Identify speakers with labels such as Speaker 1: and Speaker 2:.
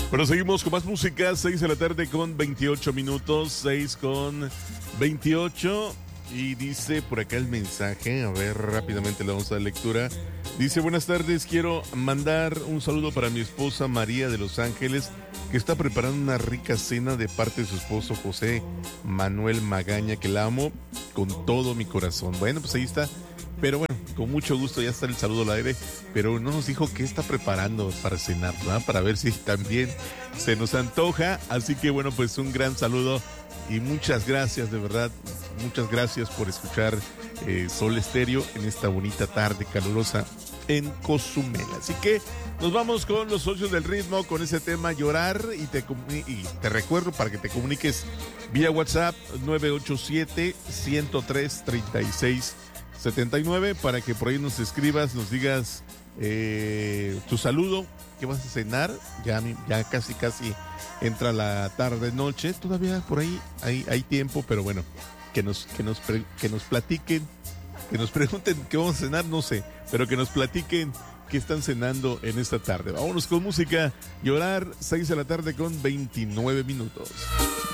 Speaker 1: Bueno, seguimos con más música, 6 de la tarde con 28 minutos, 6 con 28. Y dice por acá el mensaje, a ver, rápidamente le vamos a dar lectura. Dice, buenas tardes, quiero mandar un saludo para mi esposa María de Los Ángeles, que está preparando una rica cena de parte de su esposo José Manuel Magaña, que la amo con todo mi corazón. Bueno, pues ahí está. Pero bueno, con mucho gusto, ya está el saludo al aire, pero no nos dijo qué está preparando para cenar, ¿verdad? Para ver si también se nos antoja. Así que bueno, pues un gran saludo y muchas gracias, de verdad, muchas gracias por escuchar Sol Estéreo en esta bonita tarde calurosa en Cozumel. Así que nos vamos con los socios del ritmo, con ese tema Llorar, y te recuerdo para que te comuniques vía WhatsApp 987-103-3679 para que por ahí nos escribas, nos digas tu saludo, qué vas a cenar, ya casi entra la tarde noche, todavía por ahí hay tiempo, pero bueno, que nos platiquen, que nos pregunten qué vamos a cenar, no sé, pero que nos platiquen qué están cenando en esta tarde. Vámonos con música, Llorar, 6 de la tarde con 29 minutos.